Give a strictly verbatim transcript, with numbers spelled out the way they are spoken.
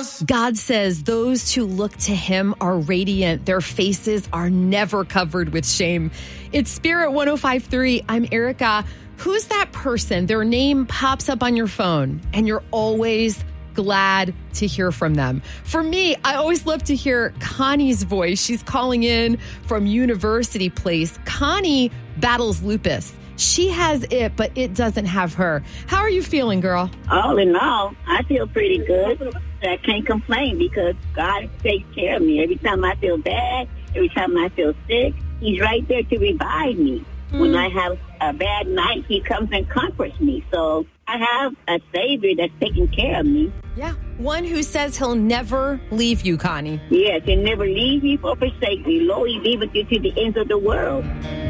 God says those who look to him are radiant. Their faces are never covered with shame. It's Spirit one oh five point three. I'm Erica. Who's that person? Their name pops up on your phone and you're always glad to hear from them. For me, I always love to hear Connie's voice. She's calling in from University Place. Connie battles lupus. She has it, but it doesn't have her. How are you feeling, girl? All in all, I feel pretty good. I can't complain because God takes care of me. Every time I feel bad, every time I feel sick, he's right there to revive me. Mm. When I have a bad night, he comes and comforts me. So I have a Savior that's taking care of me. Yeah, one who says he'll never leave you, Connie. Yes, he'll never leave me or forsake me. Lord, he be with you to the ends of the world.